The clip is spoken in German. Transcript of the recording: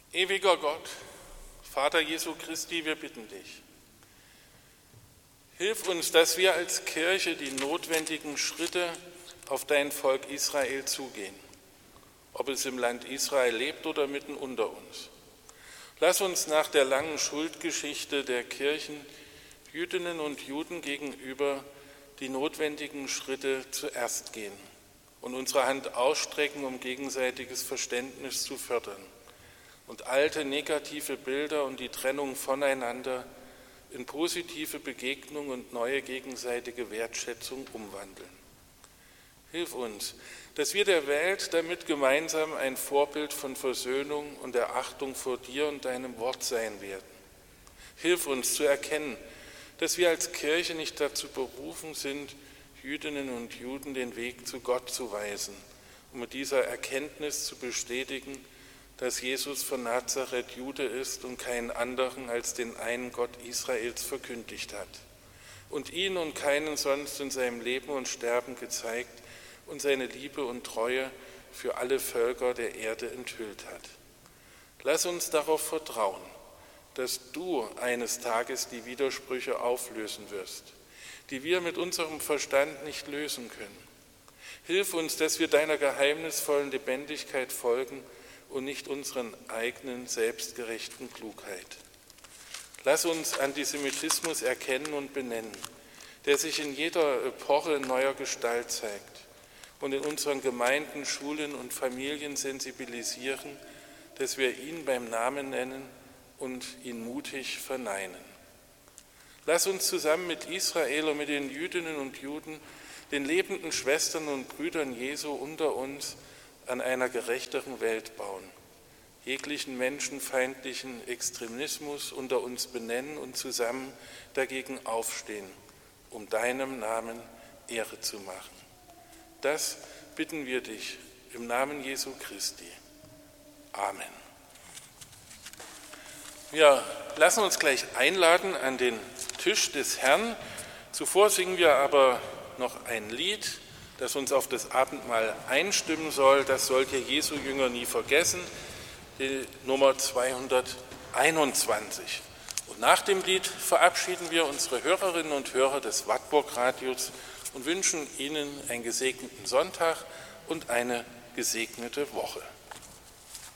Ewiger Gott, Vater Jesu Christi, wir bitten dich. Hilf uns, dass wir als Kirche die notwendigen Schritte auf dein Volk Israel zugehen, ob es im Land Israel lebt oder mitten unter uns. Lass uns nach der langen Schuldgeschichte der Kirchen Jüdinnen und Juden gegenüber die notwendigen Schritte zuerst gehen und unsere Hand ausstrecken, um gegenseitiges Verständnis zu fördern und alte negative Bilder und die Trennung voneinander in positive Begegnung und neue gegenseitige Wertschätzung umwandeln. Hilf uns, dass wir der Welt damit gemeinsam ein Vorbild von Versöhnung und der Achtung vor dir und deinem Wort sein werden. Hilf uns zu erkennen, dass wir als Kirche nicht dazu berufen sind, Jüdinnen und Juden den Weg zu Gott zu weisen, um mit dieser Erkenntnis zu bestätigen, dass Jesus von Nazareth Jude ist und keinen anderen als den einen Gott Israels verkündigt hat und ihn und keinen sonst in seinem Leben und Sterben gezeigt und seine Liebe und Treue für alle Völker der Erde enthüllt hat. Lass uns darauf vertrauen, dass du eines Tages die Widersprüche auflösen wirst, die wir mit unserem Verstand nicht lösen können. Hilf uns, dass wir deiner geheimnisvollen Lebendigkeit folgen und nicht unseren eigenen selbstgerechten Klugheit. Lass uns Antisemitismus erkennen und benennen, der sich in jeder Epoche in neuer Gestalt zeigt, und in unseren Gemeinden, Schulen und Familien sensibilisieren, dass wir ihn beim Namen nennen und ihn mutig verneinen. Lass uns zusammen mit Israel und mit den Jüdinnen und Juden, den lebenden Schwestern und Brüdern Jesu unter uns, an einer gerechteren Welt bauen, jeglichen menschenfeindlichen Extremismus unter uns benennen und zusammen dagegen aufstehen, um deinem Namen Ehre zu machen. Das bitten wir dich im Namen Jesu Christi. Amen. Wir lassen uns gleich einladen an den Tisch des Herrn. Zuvor singen wir aber noch ein Lied, das uns auf das Abendmahl einstimmen soll. Das sollt ihr Jesu Jünger nie vergessen, die Nummer 221. Und nach dem Lied verabschieden wir unsere Hörerinnen und Hörer des Wartburg-Radios und wünschen Ihnen einen gesegneten Sonntag und eine gesegnete Woche.